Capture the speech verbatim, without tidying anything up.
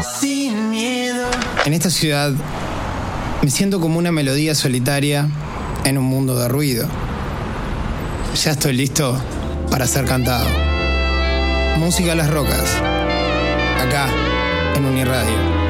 Sin miedo. En esta ciudad me siento como una melodía solitaria en un mundo de ruido. Ya estoy listo para ser cantado. Música a las rocas, acá en Uniradio.